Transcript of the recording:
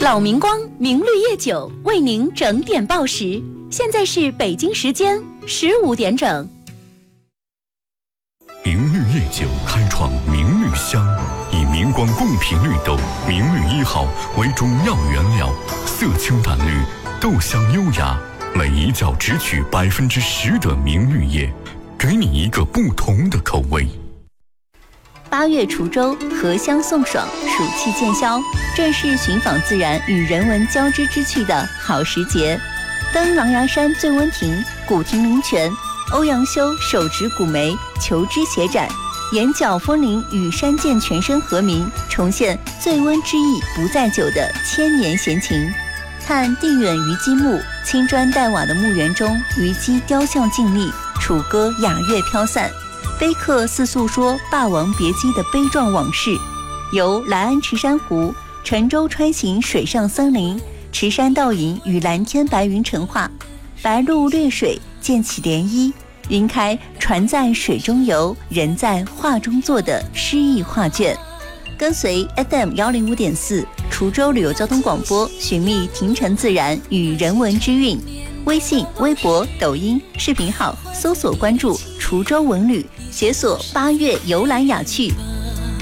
老明光明绿叶酒为您整点报时，现在是北京时间15点整。 明绿叶酒开创明绿香，以明光贡品绿豆明绿1号为主要原料，色清淡绿，豆香优雅，每一窖只取10%的明绿叶，给你一个不同的口味。 8月滁州荷香送爽，暑气渐消，正是寻访自然与人文交织之趣的好时节。登狼牙山醉温亭，古亭灵泉，欧阳修手执古梅，求枝写展，眼角风铃与山涧全身和鸣，重现醉温之意不在酒的千年闲情。看地远虞姬墓，青砖黛瓦的墓园中，虞姬雕像静立，楚歌雅乐飘散，碑刻似诉说霸王别姬的悲壮往事。由来安池珊瑚、沉舟穿行水上森林，池山倒影与蓝天白云成画，白鹭掠水溅起涟漪，云开船在水中游，人在画中坐的诗意画卷。跟随 FM105.4 滁州旅游交通广播，寻觅亭城自然与人文之韵。微信、微博、抖音视频号搜索关注滁州文旅，解锁8月游览雅趣，